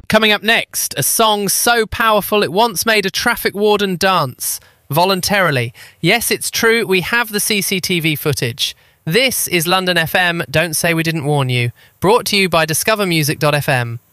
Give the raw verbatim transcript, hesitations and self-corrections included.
Coming up next, a song so powerful it once made a traffic warden dance. Voluntarily. Yes, it's true, we have the C C T V footage. This is London F M, Don't Say We Didn't Warn You, brought to you by discover music dot f m.